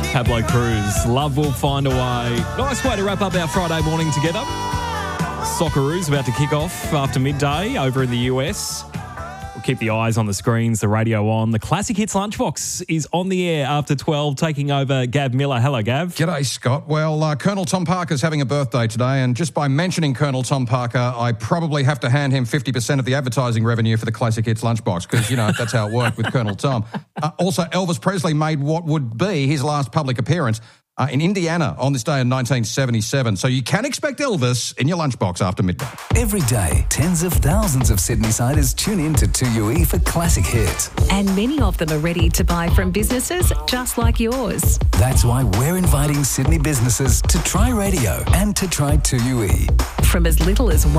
Pablo Cruz, Love Will Find a Way. Nice way to wrap up our Friday morning together. Socceroos about to kick off after midday over in the US. We'll keep the eyes on the screens, the radio on. The Classic Hits Lunchbox is on the air after 12, taking over Gav Miller. Hello, Gav. G'day, Scott. Well, Colonel Tom Parker's having a birthday today, and just by mentioning Colonel Tom Parker, I probably have to hand him 50% of the advertising revenue for the Classic Hits Lunchbox, because, you know, that's how it worked with Colonel Tom. Also, Elvis Presley made what would be his last public appearance in Indiana on this day in 1977. So you can expect Elvis in your lunchbox after midday. Every day, tens of thousands of Sydney-siders tune in to 2UE for classic hits. And many of them are ready to buy from businesses just like yours. That's why we're inviting Sydney businesses to try radio and to try 2UE. From as little as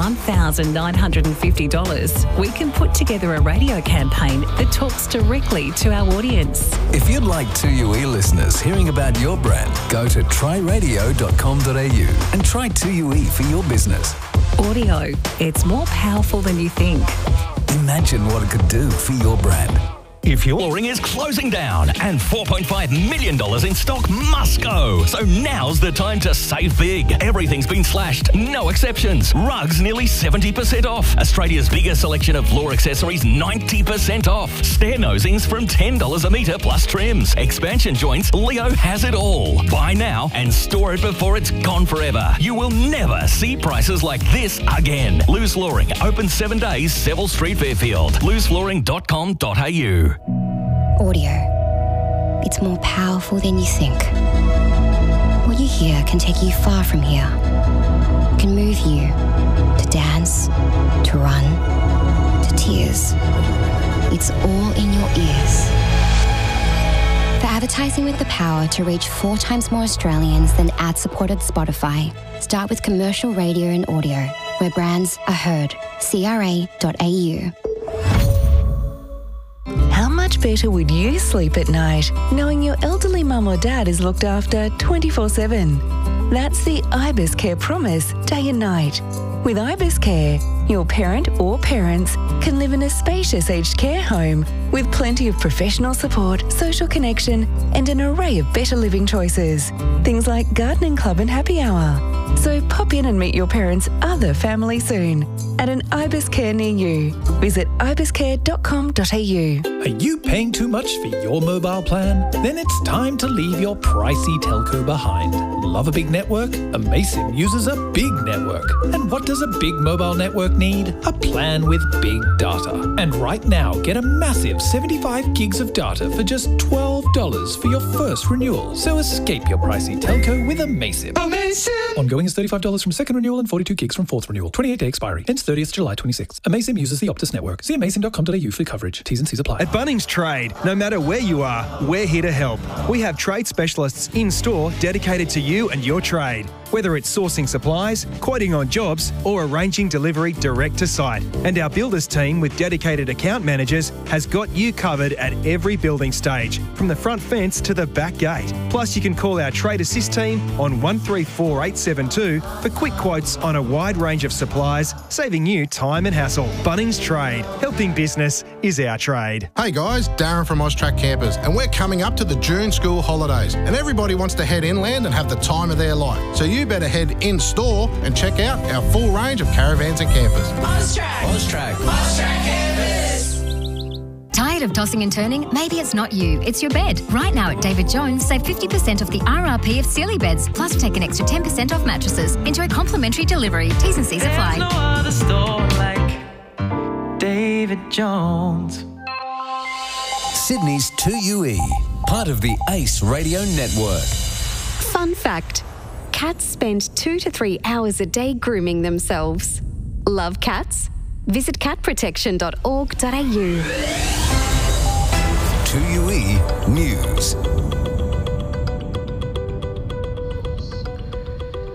$1,950, we can put together a radio campaign that talks directly to our audience. If you'd like 2UE listeners hearing about your brand, go to tryradio.com.au and try 2UE for your business. Audio, it's more powerful than you think. Imagine what it could do for your brand. If your flooring is closing down and $4.5 million in stock must go. So now's the time to save big. Everything's been slashed, no exceptions. Rugs nearly 70% off. Australia's biggest selection of floor accessories 90% off. Stair nosings from $10 a metre plus trims. Expansion joints, Leo has it all. Buy now and store it before it's gone forever. You will never see prices like this again. Lou's Flooring, open 7 days, Seville Street, Fairfield. lousflooring.com.au. Audio. It's more powerful than you think. What you hear can take you far from here. It can move you to dance, to run, to tears. It's all in your ears. For advertising with the power to reach 4 times more Australians than ad-supported Spotify, start with commercial radio and audio, where brands are heard. CRA.au. How much better would you sleep at night knowing your elderly mum or dad is looked after 24/7? That's the Ibis Care promise, day and night. With Ibis Care, your parent or parents can live in a spacious aged care home with plenty of professional support, social connection, and an array of better living choices. Things like gardening club and happy hour. So pop in and meet your parents' other family soon at an Ibis Care near you. Visit ibiscare.com.au. Are you paying too much for your mobile plan? Then it's time to leave your pricey telco behind. Love a big network? Amaysim uses a big network. And what does a big mobile network need? A plan with big data. And right now, get a massive 75 gigs of data for just $12 for your first renewal. So escape your pricey telco with Amaysim. Ongoing is $35 from second renewal and 42 gigs from fourth renewal. 28-day expiry. Ends 30th July 26. Amaysim uses the Optus network. See amaysim.com.au for coverage. T's and C's apply. At Bunnings Trade, no matter where you are, we're here to help. We have trade specialists in-store dedicated to you and your trade. Whether it's sourcing supplies, quoting on jobs, or arranging delivery direct to site. And our builders team with dedicated account managers has got you covered at every building stage, from the front fence to the back gate. Plus, you can call our Trade Assist team on 134872 for quick quotes on a wide range of supplies, saving you time and hassle. Bunnings Trade. Helping business is our trade. Hey guys, Darren from Austrac Campers, and we're coming up to the June school holidays, and everybody wants to head inland and have the time of their life. So you better head in-store and check out our full range of caravans and campers. Austrac Campers. Tired of tossing and turning? Maybe it's not you, it's your bed. Right now at David Jones, save 50% off the RRP of Sealy beds, plus take an extra 10% off mattresses. Enjoy complimentary delivery. T's and C's apply. There's no other store like David Jones. Sydney's 2UE, part of the ACE Radio Network. Fun fact, cats spend 2 to 3 hours a day grooming themselves. Love cats? Visit catprotection.org.au. 2UE News.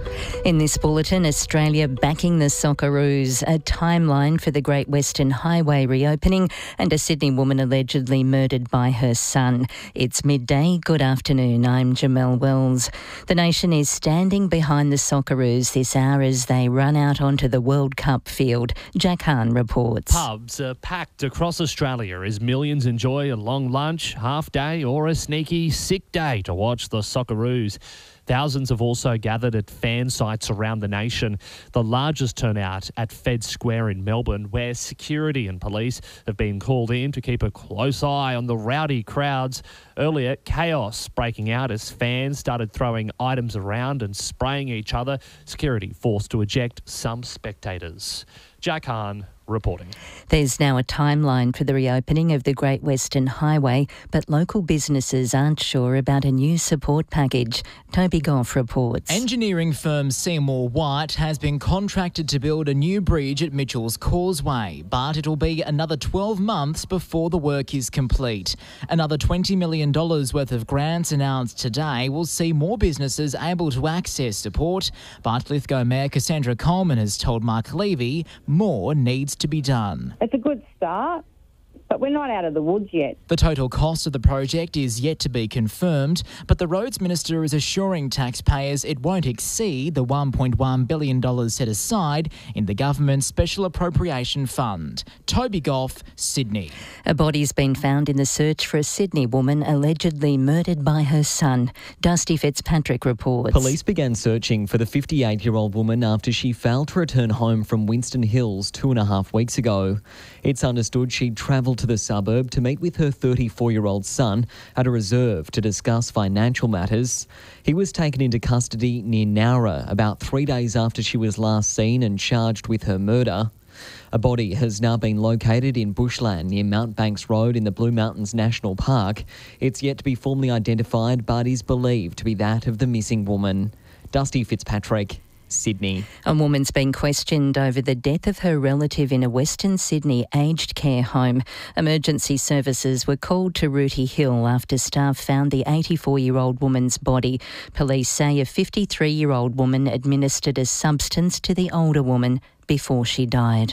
In this bulletin, Australia backing the Socceroos, a timeline for the Great Western Highway reopening, and a Sydney woman allegedly murdered by her son. It's midday. Good afternoon. I'm Jamelle Wells. The nation is standing behind the Socceroos this hour as they run out onto the World Cup field. Jack Hahn reports. Pubs are packed across Australia as millions enjoy a long lunch, half day or a sneaky sick day to watch the Socceroos. Thousands have also gathered at fan sites around the nation, the largest turnout at Fed Square in Melbourne, where security and police have been called in to keep a close eye on the rowdy crowds. Earlier, chaos breaking out as fans started throwing items around and spraying each other. Security forced to eject some spectators. Jack Hahn reporting. There's now a timeline for the reopening of the Great Western Highway, but local businesses aren't sure about a new support package. Toby Goff reports. Engineering firm Seymour White has been contracted to build a new bridge at Mitchell's Causeway, but it'll be another 12 months before the work is complete. Another $20 million worth of grants announced today will see more businesses able to access support, but Lithgow Mayor Cassandra Coleman has told Mark Levy more needs to be done. It's a good start, but we're not out of the woods yet. The total cost of the project is yet to be confirmed, but the Roads Minister is assuring taxpayers it won't exceed the $1.1 billion set aside in the government's Special Appropriation Fund. Toby Goff, Sydney. A body's been found in the search for a Sydney woman allegedly murdered by her son. Dusty Fitzpatrick reports. Police began searching for the 58-year-old woman after she failed to return home from Winston Hills 2.5 weeks ago. It's understood she'd travelled to the suburb to meet with her 34-year-old son at a reserve to discuss financial matters. He was taken into custody near Nowra about 3 days after she was last seen and charged with her murder. A body has now been located in bushland near Mount Banks Road in the Blue Mountains National Park. It's yet to be formally identified but is believed to be that of the missing woman. Dusty Fitzpatrick, Sydney. A woman's been questioned over the death of her relative in a Western Sydney aged care home. Emergency services were called to Rooty Hill after staff found the 84-year-old woman's body. Police say a 53-year-old woman administered a substance to the older woman before she died.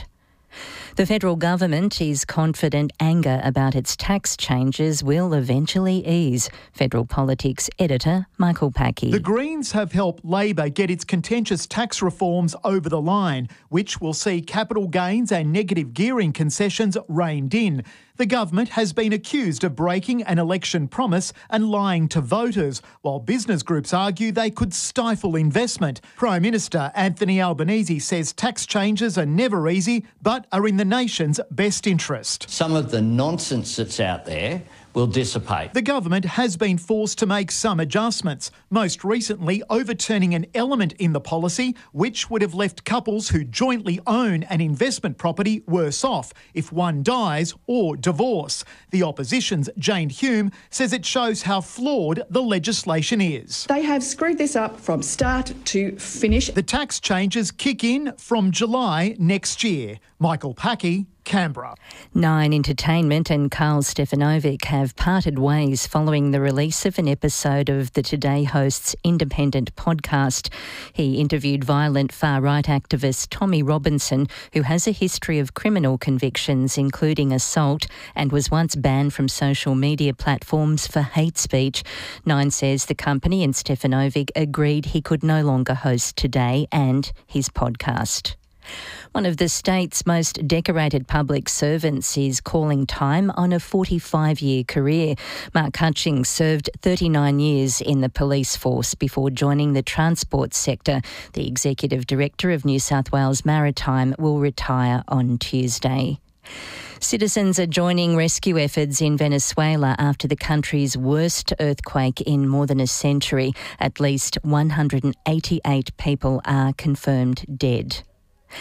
The federal government is confident anger about its tax changes will eventually ease. Federal Politics editor Michael Packey. The Greens have helped Labor get its contentious tax reforms over the line, which will see capital gains and negative gearing concessions reined in. The government has been accused of breaking an election promise and lying to voters, while business groups argue they could stifle investment. Prime Minister Anthony Albanese says tax changes are never easy, but are in the nation's best interest. Some of the nonsense that's out there will dissipate. The government has been forced to make some adjustments, most recently overturning an element in the policy which would have left couples who jointly own an investment property worse off if one dies or divorce. The opposition's Jane Hume says it shows how flawed the legislation is. They have screwed this up from start to finish. The tax changes kick in from July next year. Michael Packey, Canberra. Nine Entertainment and Carl Stefanovic have parted ways following the release of an episode of the Today host's independent podcast. He interviewed violent far-right activist Tommy Robinson, who has a history of criminal convictions, including assault, and was once banned from social media platforms for hate speech. Nine says the company and Stefanovic agreed he could no longer host Today and his podcast. One of the state's most decorated public servants is calling time on a 45-year career. Mark Hutchings served 39 years in the police force before joining the transport sector. The Executive Director of New South Wales Maritime will retire on Tuesday. Citizens are joining rescue efforts in Venezuela after the country's worst earthquake in more than a century. At least 188 people are confirmed dead.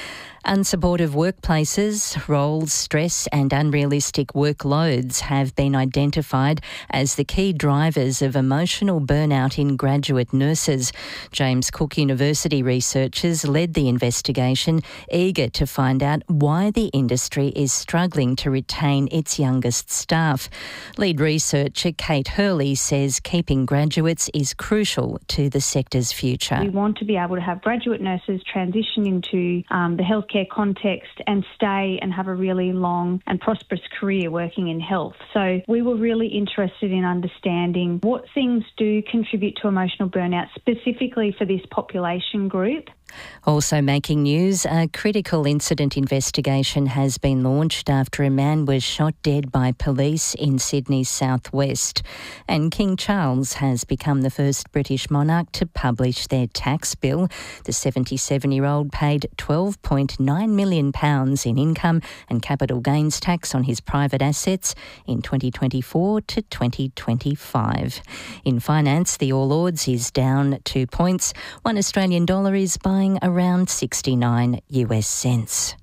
Unsupportive workplaces, roles, stress and unrealistic workloads have been identified as the key drivers of emotional burnout in graduate nurses. James Cook University researchers led the investigation, eager to find out why the industry is struggling to retain its youngest staff. Lead researcher Kate Hurley says keeping graduates is crucial to the sector's future. We want to be able to have graduate nurses transition into the healthcare context and stay and have a really long and prosperous career working in health. So we were really interested in understanding what things do contribute to emotional burnout specifically for this population group. Also making news, a critical incident investigation has been launched after a man was shot dead by police in Sydney's southwest. And King Charles has become the first British monarch to publish their tax bill. The 77-year-old paid £12.9 million in income and capital gains tax on his private assets in 2024 to 2025. In finance, the All Ords is down 2 points. $1 Australian is buying around 69 US cents.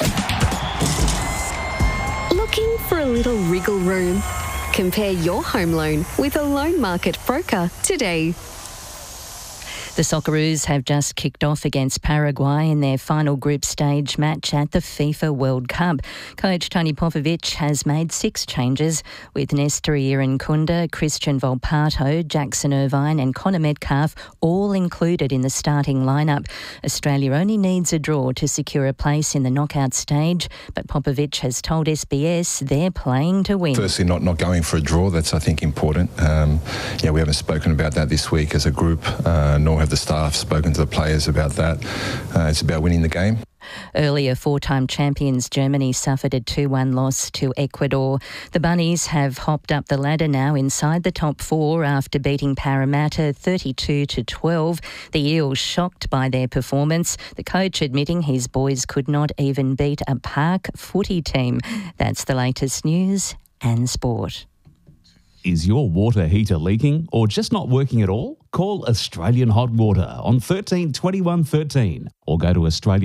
Looking for a little wriggle room? Compare your home loan with a loan market broker today. The Socceroos have just kicked off against Paraguay in their final group stage match at the FIFA World Cup. Coach Tony Popovic has made 6 changes, with Nestor Irankunda, Christian Volpato, Jackson Irvine and Connor Metcalf all included in the starting lineup. Australia only needs a draw to secure a place in the knockout stage, but Popovic has told SBS they're playing to win. Firstly, not going for a draw, that's I think important. We haven't spoken about that this week as a group, nor have the staff spoken to the players about that. It's about winning the game. Earlier, 4-time champions Germany suffered a 2-1 loss to Ecuador. The Bunnies have hopped up the ladder now inside the top 4 after beating Parramatta 32-12. The Eels shocked by their performance, the coach admitting his boys could not even beat a park footy team. That's the latest news and sport. Is your water heater leaking or just not working at all? Call Australian Hot Water on 13 21 13 or go to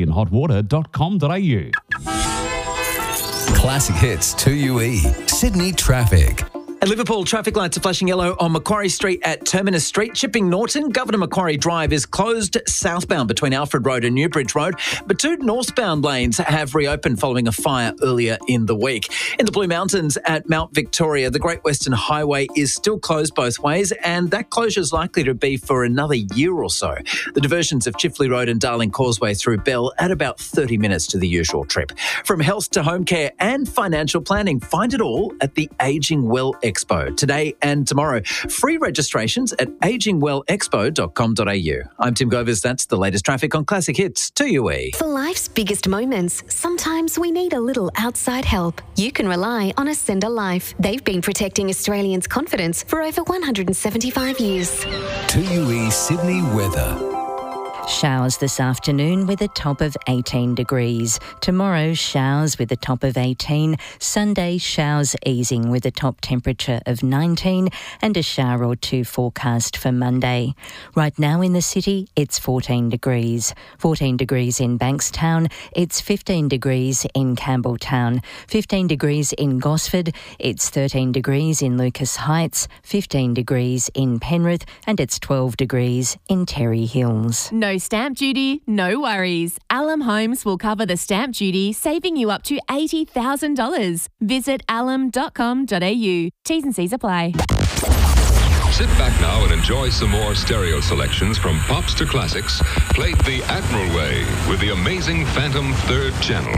australianhotwater.com.au. Classic Hits 2UE, Sydney traffic. At Liverpool, traffic lights are flashing yellow on Macquarie Street at Terminus Street. Chipping Norton, Governor Macquarie Drive is closed southbound between Alfred Road and Newbridge Road, but 2 northbound lanes have reopened following a fire earlier in the week. In the Blue Mountains at Mount Victoria, the Great Western Highway is still closed both ways, and that closure is likely to be for another year or so. The diversions of Chifley Road and Darling Causeway through Bell add about 30 minutes to the usual trip. From health to home care and financial planning, find it all at the Ageing Well Expo today and tomorrow. Free registrations at agingwellexpo.com.au. I'm Tim Govers. That's the latest traffic on Classic Hits 2UE. For life's biggest moments, sometimes we need a little outside help. You can rely on Ascender Life. They've been protecting Australians' confidence for over 175 years. 2UE Sydney weather. Showers this afternoon with a top of 18 degrees. Tomorrow, showers with a top of 18. Sunday, showers easing with a top temperature of 19 and a shower or 2 forecast for Monday. Right now in the city, it's 14 degrees. 14 degrees in Bankstown. It's 15 degrees in Campbelltown. 15 degrees in Gosford. It's 13 degrees in Lucas Heights. 15 degrees in Penrith. And it's 12 degrees in Terry Hills. No stamp duty, no worries. Alum Homes will cover the stamp duty, saving you up to $80,000. Visit alum.com.au. T's and C's apply. Sit back now and enjoy some more stereo selections from pops to classics, played the Admiral way with the amazing Phantom 3rd channel.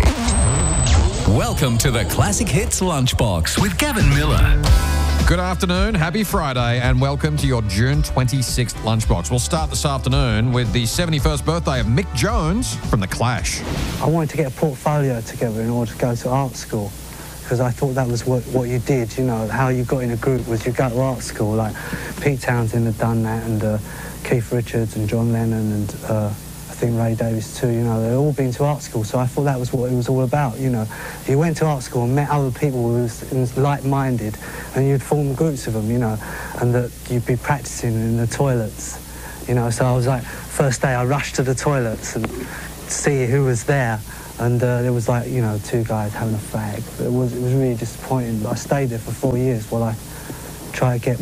Welcome to the Classic Hits Lunchbox with Gavin Miller. Good afternoon, happy Friday, and welcome to your June 26th Lunchbox. We'll start this afternoon with the 71st birthday of Mick Jones from The Clash. I wanted to get a portfolio together in order to go to art school, because I thought that was what you did, you know, how you got in a group was you go to art school, like Pete Townsend had done that, and Keith Richards and John Lennon and I think Ray Davies too, you know, they'd all been to art school, so I thought that was what it was all about, you know. You went to art school and met other people who was like-minded, and you'd form groups of them, you know, and that you'd be practising in the toilets, you know. So I was like, first day I rushed to the toilets and see who was there, And there was like, you know, 2 guys having a fag. It was really disappointing. But I stayed there for 4 years while I try to get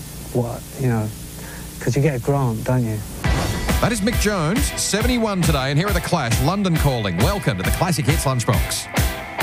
because you get a grant, don't you? That is Mick Jones, 71 today, and here are The Clash, London Calling. Welcome to the Classic Hits Lunchbox.